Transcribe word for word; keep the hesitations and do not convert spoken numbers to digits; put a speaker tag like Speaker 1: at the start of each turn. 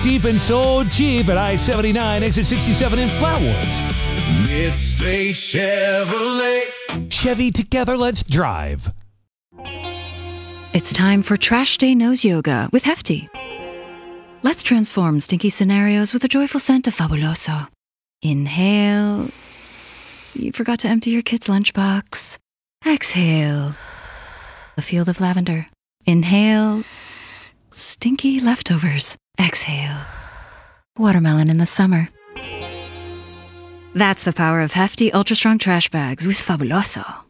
Speaker 1: deep and so cheap at I seventy-nine, exit sixty-seven in Flatwoods.
Speaker 2: Midstate Chevrolet.
Speaker 1: Chevy, together, let's drive.
Speaker 3: It's time for Trash Day Nose Yoga with Hefty. Let's transform stinky scenarios with a joyful scent of Fabuloso. Inhale. You forgot to empty your kid's lunchbox. Exhale. A field of lavender. Inhale. Stinky leftovers. Exhale. Watermelon in the summer. That's the power of Hefty Ultra Strong Trash Bags with Fabuloso.